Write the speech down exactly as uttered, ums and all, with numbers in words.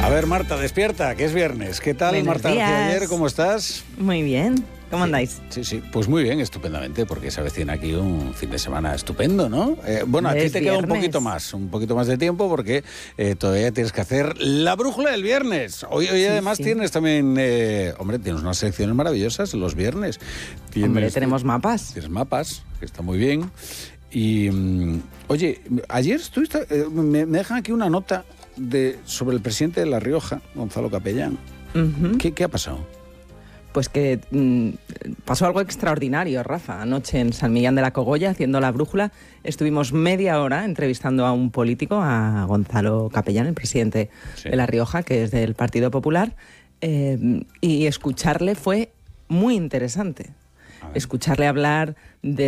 A ver, Marta, despierta, que es viernes. ¿Qué tal, Buenos Marta días. García ayer? ¿Cómo estás? Muy bien. ¿Cómo Sí, andáis? Sí, sí, pues muy bien, estupendamente, porque se avecina aquí un fin de semana estupendo, ¿no? Eh, bueno, a ti Es te queda un viernes. poquito más, un poquito más de tiempo, porque eh, todavía tienes que hacer la brújula del viernes. Hoy, hoy Sí, además sí. tienes también, eh, hombre, tienes unas secciones maravillosas los viernes. Tienes, Hombre, tenemos mapas. Tienes mapas, que está muy bien. Y, mm, oye, ayer estuviste, eh, me, me dejan aquí una nota de, sobre el presidente de La Rioja, Gonzalo Capellán. Ujú. ¿Qué, qué ha pasado? Pues que mm, pasó algo extraordinario, Rafa. Anoche en San Millán de la Cogolla, haciendo la brújula, estuvimos media hora entrevistando a un político, a Gonzalo Capellán, el presidente Sí. de La Rioja, que es del Partido Popular, eh, y escucharle fue muy interesante. A ver. Escucharle hablar de